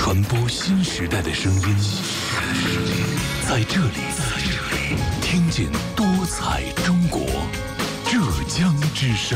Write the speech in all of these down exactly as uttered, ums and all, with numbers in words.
传播新时代的声音，在这里，听见多彩中国。浙江之声。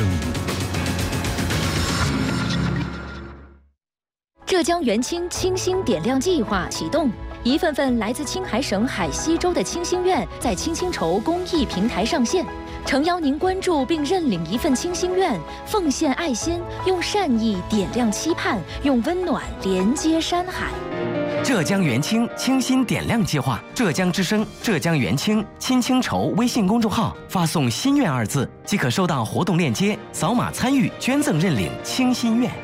浙江元清清新点亮计划启动，一份份来自青海省海西州的清心愿在清新筹公益平台上线。诚邀您关注并认领一份清心愿，奉献爱心，用善意点亮期盼，用温暖连接山海。 浙江元清清新点亮计划，浙江之声、浙江元清清清筹微信公众号发送“心愿”二字，即可收到活动链接，扫码参与捐赠认领清心愿。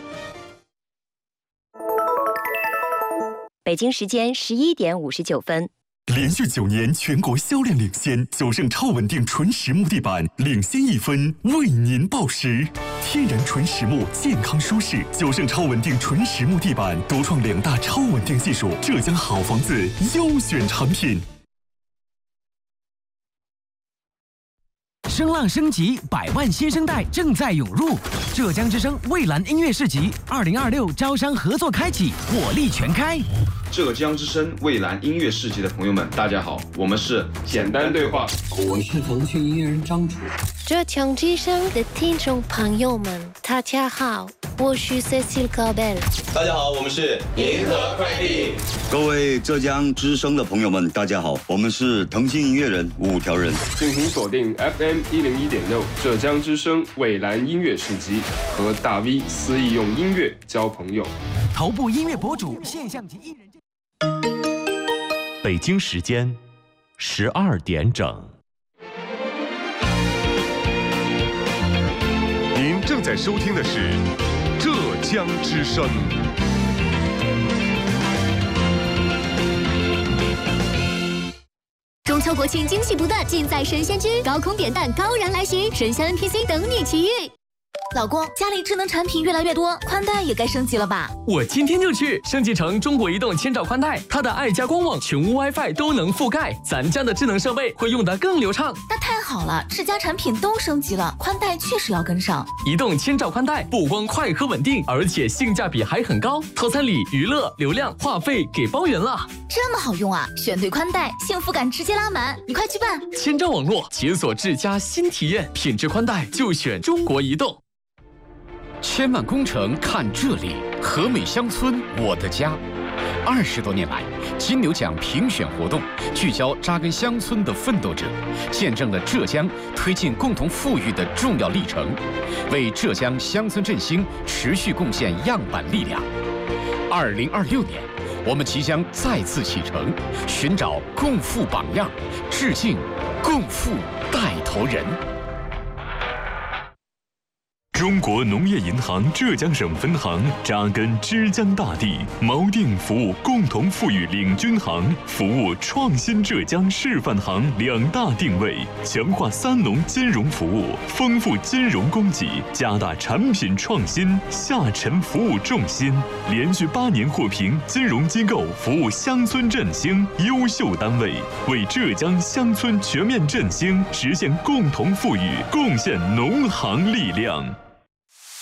北京时间十一点五十九分。 连续九年全国销量领先，九盛超稳定纯实木地板领先一分，为您报时。天然纯实木，健康舒适，九盛超稳定纯实木地板独创两大超稳定技术，浙江好房子优选产品。 声浪升级，百万新生代正在涌入。浙江之声蔚蓝音乐市集二零二六招商合作开启，火力全开。 浙江之声蔚蓝音乐市集的朋友们，大家好，我们是简单对话， 我是腾讯音乐人张楚。 浙江之声的听众朋友们，大家好，我是 Cecile Gabel。 大家好，我们是银河快递。 各位浙江之声的朋友们，大家好，我们是腾讯音乐人五条人。 敬请锁定 F M 一零一点六浙江之声蔚蓝音乐市集，和大 V 肆意用音乐交朋友。 头部音乐博主，现象级艺人。 北京时间十二点整。 您正在收听的是浙江之声。 中秋国庆惊喜不断，尽在神仙居，高空点蛋高燃来袭，神仙 N P C 等你奇遇。老公，家里智能产品越来越多，宽带也该升级了吧？ 我今天就去升级成中国移动千兆宽带，它的爱家光网、全屋 WiFi 都能覆盖，咱家的智能设备会用得更流畅。 那太好了，智家产品都升级了，宽带确实要跟上。 移动千兆宽带不光快和稳定，而且性价比还很高，套餐里娱乐、流量、话费给包圆了。 这么好用啊！选对宽带，幸福感直接拉满，你快去办！ 千兆网络解锁智家新体验，品质宽带就选中国移动。 千万工程看这里，和美乡村我的家。二十多年来，金牛奖评选活动聚焦扎根乡村的奋斗者，见证了浙江推进共同富裕的重要历程，为浙江乡村振兴持续贡献样板力量。二零二六年，我们即将再次启程，寻找共富榜样，致敬共富带头人。 中国农业银行浙江省分行扎根之江大地，锚定服务共同富裕领军行、服务创新浙江示范行两大定位，强化三农金融服务，丰富金融供给，加大产品创新，下沉服务重心，连续八年获评金融机构服务乡村振兴优秀单位，为浙江乡村全面振兴实现共同富裕贡献农行力量。